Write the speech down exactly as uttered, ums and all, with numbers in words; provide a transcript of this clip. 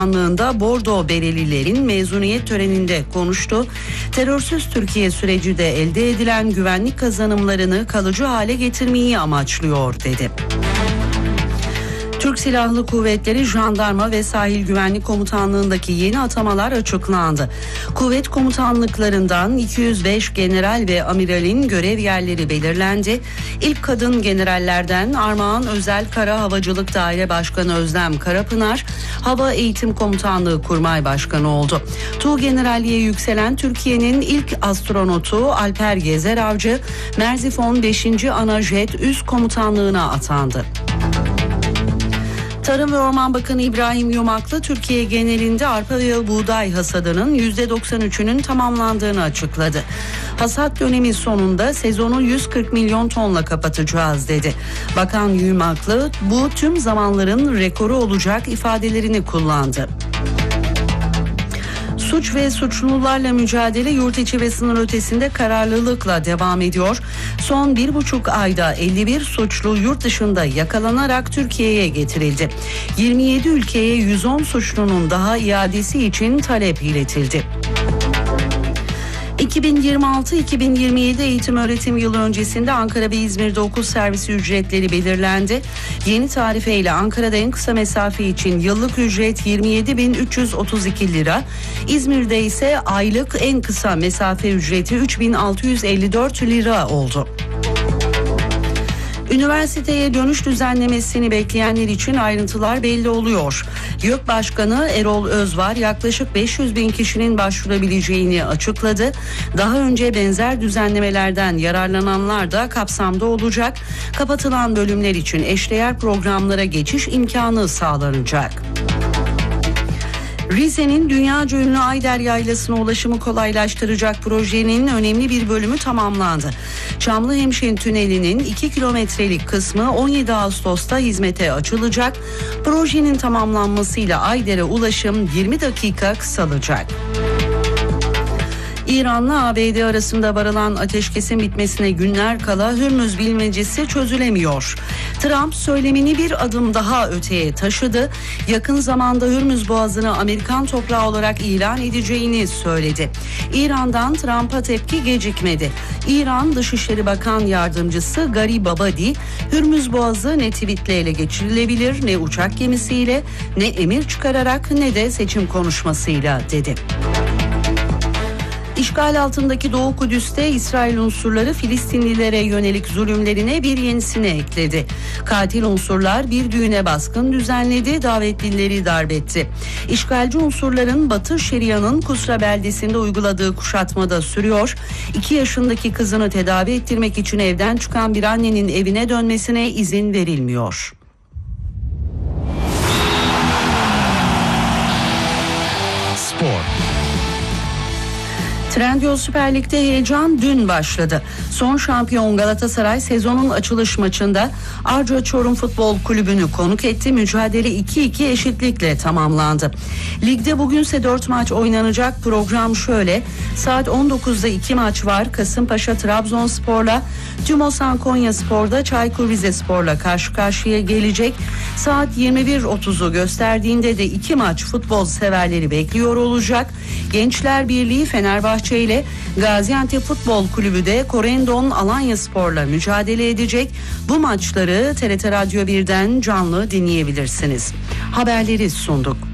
Bakanlığı'nda Bordo Berelilerin mezuniyet töreninde konuştu. Terörsüz Türkiye süreci de elde edilen güvenlik kazanımlarını kalıcı hale getirmeyi amaçlıyor dedi. Türk Silahlı Kuvvetleri, Jandarma ve Sahil Güvenlik Komutanlığı'ndaki yeni atamalar açıklandı. Kuvvet komutanlıklarından iki yüz beş general ve amiralin görev yerleri belirlendi. İlk kadın generallerden Armağan Özel Kara Havacılık Daire Başkanı Özlem Karapınar, Hava Eğitim Komutanlığı Kurmay Başkanı oldu. Tuğgeneralliğe yükselen Türkiye'nin ilk astronotu Alper Gezer Avcı, Merzifon beşinci Anajet Üst Komutanlığı'na atandı. Tarım ve Orman Bakanı İbrahim Yumaklı, Türkiye genelinde arpa ve buğday hasadının yüzde doksan üçünün tamamlandığını açıkladı. Hasat dönemi sonunda sezonu yüz kırk milyon tonla kapatacağız dedi. Bakan Yumaklı, bu tüm zamanların rekoru olacak ifadelerini kullandı. Suç ve suçlularla mücadele yurt içi ve sınır ötesinde kararlılıkla devam ediyor. Son bir buçuk ayda elli bir suçlu yurt dışında yakalanarak Türkiye'ye getirildi. yirmi yedi ülkeye yüz on suçlunun daha iadesi için talep iletildi. iki bin yirmi altı iki bin yirmi yedi eğitim öğretim yılı öncesinde Ankara ve İzmir'de okul servisi ücretleri belirlendi. Yeni tarifeyle Ankara'da en kısa mesafe için yıllık ücret yirmi yedi bin üç yüz otuz iki lira, İzmir'de ise aylık en kısa mesafe ücreti üç bin altı yüz elli dört lira oldu. Üniversiteye dönüş düzenlemesini bekleyenler için ayrıntılar belli oluyor. YÖK Başkanı Erol Özvar yaklaşık beş yüz bin kişinin başvurabileceğini açıkladı. Daha önce benzer düzenlemelerden yararlananlar da kapsamda olacak. Kapatılan bölümler için eşdeğer programlara geçiş imkanı sağlanacak. Rize'nin dünyaca ünlü Ayder Yaylası'na ulaşımı kolaylaştıracak projenin önemli bir bölümü tamamlandı. Çamlıhemşin Tüneli'nin iki kilometrelik kısmı on yedi Ağustos'ta hizmete açılacak. Projenin tamamlanmasıyla Ayder'e ulaşım yirmi dakika kısalacak. İran'la A B D arasında varılan ateşkesin bitmesine günler kala Hürmüz bilmecesi çözülemiyor. Trump söylemini bir adım daha öteye taşıdı. Yakın zamanda Hürmüz Boğazı'nı Amerikan toprağı olarak ilan edeceğini söyledi. İran'dan Trump'a tepki gecikmedi. İran Dışişleri Bakan Yardımcısı Garibabadi, Hürmüz Boğazı ne tweetle ele geçirilebilir, ne uçak gemisiyle, ne emir çıkararak, ne de seçim konuşmasıyla dedi. İşgal altındaki Doğu Kudüs'te İsrail unsurları Filistinlilere yönelik zulümlerine bir yenisini ekledi. Katil unsurlar bir düğüne baskın düzenledi, davetlileri darp etti. İşgalci unsurların Batı Şeria'nın Kusra beldesinde uyguladığı kuşatma da sürüyor. İki yaşındaki kızını tedavi ettirmek için evden çıkan bir annenin evine dönmesine izin verilmiyor. Spor. Trendyol Süper Lig'de heyecan dün başladı. Son şampiyon Galatasaray sezonun açılış maçında Arca Çorum Futbol Kulübü'nü konuk etti. Mücadele iki iki eşitlikle tamamlandı. Ligde bugünse dört maç oynanacak. Program şöyle: saat on dokuzda iki maç var. Kasımpaşa Trabzonspor'la, Tümosan Konyaspor'da Çaykur Rizespor'la karşı karşıya gelecek. Saat yirmi bir otuzu gösterdiğinde de iki maç futbol severleri bekliyor olacak. Gençler Birliği Fenerbahçe ile Gaziantep Futbol Kulübü de Korendon Alanyaspor'la mücadele edecek. Bu maçları T R T Radyo birden canlı dinleyebilirsiniz. Haberleri sunduk.